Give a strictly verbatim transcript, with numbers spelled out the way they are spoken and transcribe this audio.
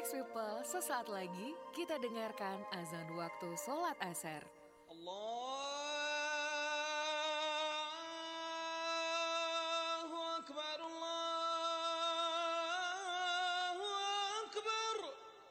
Next People, sesaat lagi kita dengarkan azan waktu sholat asar. Allah